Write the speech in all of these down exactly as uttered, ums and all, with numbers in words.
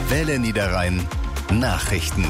Welle Niederrhein Nachrichten.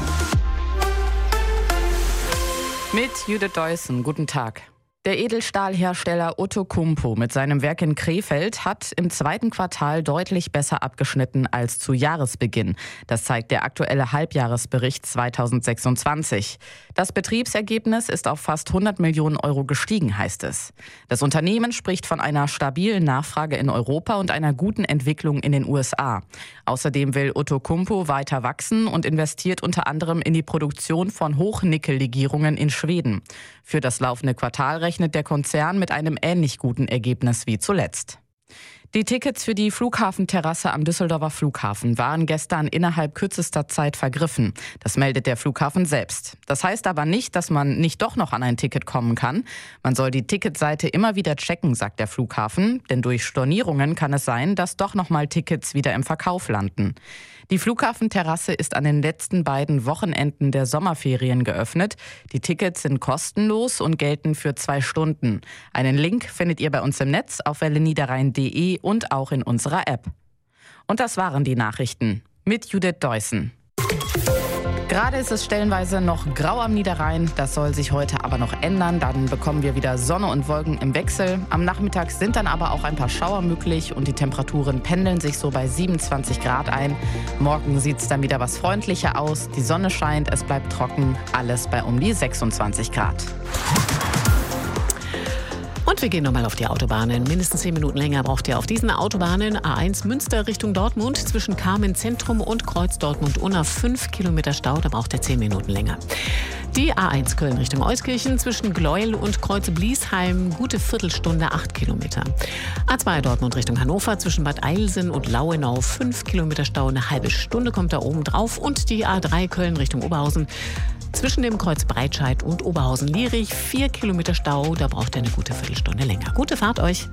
Mit Judith Deussen, guten Tag. Der Edelstahlhersteller Outokumpu mit seinem Werk in Krefeld hat im zweiten Quartal deutlich besser abgeschnitten als zu Jahresbeginn. Das zeigt der aktuelle Halbjahresbericht zweitausendsechsundzwanzig. Das Betriebsergebnis ist auf fast hundert Millionen Euro gestiegen, heißt es. Das Unternehmen spricht von einer stabilen Nachfrage in Europa und einer guten Entwicklung in den U S A. Außerdem will Outokumpu weiter wachsen und investiert unter anderem in die Produktion von Hochnickellegierungen in Schweden. Für das laufende Quartal rechnet der Konzern mit einem ähnlich guten Ergebnis wie zuletzt. Die Tickets für die Flughafenterrasse am Düsseldorfer Flughafen waren gestern innerhalb kürzester Zeit vergriffen. Das meldet der Flughafen selbst. Das heißt aber nicht, dass man nicht doch noch an ein Ticket kommen kann. Man soll die Ticketseite immer wieder checken, sagt der Flughafen. Denn durch Stornierungen kann es sein, dass doch noch mal Tickets wieder im Verkauf landen. Die Flughafenterrasse ist an den letzten beiden Wochenenden der Sommerferien geöffnet. Die Tickets sind kostenlos und gelten für zwei Stunden. Einen Link findet ihr bei uns im Netz auf welle niederrhein punkt de und auch in unserer App. Und das waren die Nachrichten mit Judith Deussen. Gerade ist es stellenweise noch grau am Niederrhein. Das soll sich heute aber noch ändern. Dann bekommen wir wieder Sonne und Wolken im Wechsel. Am Nachmittag sind dann aber auch ein paar Schauer möglich und die Temperaturen pendeln sich so bei siebenundzwanzig Grad ein. Morgen sieht es dann wieder was freundlicher aus. Die Sonne scheint, es bleibt trocken. Alles bei um die sechsundzwanzig Grad. Und wir gehen nochmal auf die Autobahnen. Mindestens zehn Minuten länger braucht ihr auf diesen Autobahnen. A eins Münster Richtung Dortmund zwischen Kamen Zentrum und Kreuz Dortmund-Unna fünf Kilometer Stau. Da braucht ihr zehn Minuten länger. Die A eins Köln Richtung Euskirchen zwischen Gleuel und Kreuz Bliesheim gute Viertelstunde, acht Kilometer. A zwei Dortmund Richtung Hannover zwischen Bad Eilsen und Lauenau fünf Kilometer Stau, eine halbe Stunde kommt da oben drauf. Und die A drei Köln Richtung Oberhausen zwischen dem Kreuz Breitscheid und Oberhausen-Lierich vier Kilometer Stau, da braucht ihr eine gute Viertelstunde länger. Gute Fahrt euch!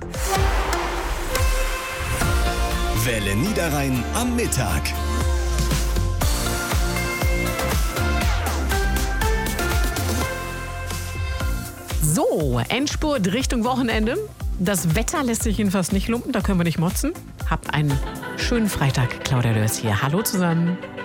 Welle Niederrhein am Mittag. So, Endspurt Richtung Wochenende. Das Wetter lässt sich jedenfalls nicht lumpen, da können wir nicht motzen. Habt einen schönen Freitag. Claudia Lörs hier. Hallo zusammen.